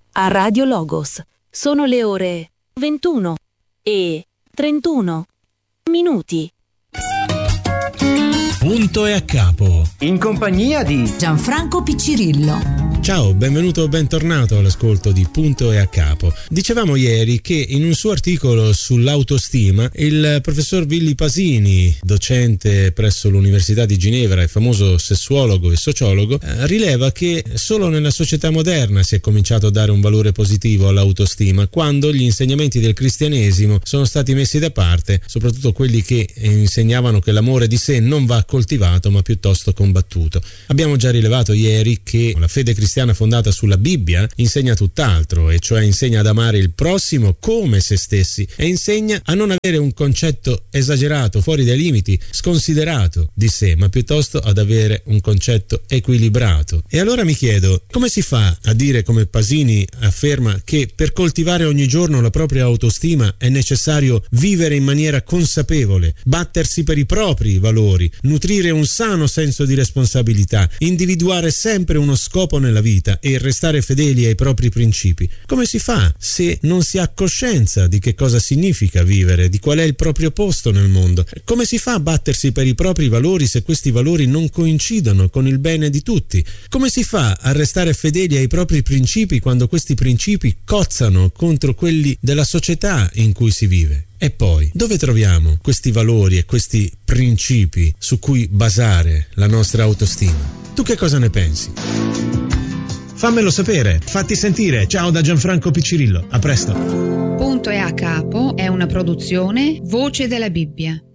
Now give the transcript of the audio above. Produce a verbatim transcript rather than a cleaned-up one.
a Radio Logos. Sono le ore ventuno e trentuno minuti. Punto e a capo. In compagnia di Gianfranco Piccirillo. Ciao, benvenuto o bentornato all'ascolto di Punto e a capo. Dicevamo ieri che in un suo articolo sull'autostima il professor Willy Pasini, docente presso l'Università di Ginevra e famoso sessuologo e sociologo, rileva che solo nella società moderna si è cominciato a dare un valore positivo all'autostima, quando gli insegnamenti del cristianesimo sono stati messi da parte, soprattutto quelli che insegnavano che l'amore di sé non va coltivato ma piuttosto combattuto. Abbiamo già rilevato ieri che la fede cristiana fondata sulla Bibbia insegna tutt'altro, e cioè insegna ad amare il prossimo come se stessi e insegna a non avere un concetto esagerato, fuori dai limiti, sconsiderato di sé, ma piuttosto ad avere un concetto equilibrato. E allora mi chiedo, come si fa a dire, come Pasini afferma, che per coltivare ogni giorno la propria autostima è necessario vivere in maniera consapevole, battersi per i propri valori, nutrire un sano senso di responsabilità, individuare sempre uno scopo nella vita e restare fedeli ai propri principi? Come si fa se non si ha coscienza di che cosa significa vivere, di qual è il proprio posto nel mondo? Come si fa a battersi per i propri valori se questi valori non coincidono con il bene di tutti? Come si fa a restare fedeli ai propri principi quando questi principi cozzano contro quelli della società in cui si vive? E poi, dove troviamo questi valori e questi principi su cui basare la nostra autostima? Tu che cosa ne pensi? Fammelo sapere, fatti sentire. Ciao da Gianfranco Piccirillo, a presto. Punto e a capo è una produzione Voce della Bibbia.